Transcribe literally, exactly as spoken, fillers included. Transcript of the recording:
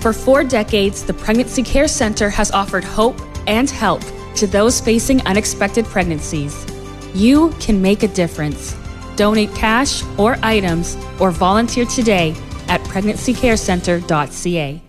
For four decades, the Pregnancy Care Center has offered hope and help to those facing unexpected pregnancies. You can make a difference. Donate cash or items or volunteer today at pregnancy care center dot c a.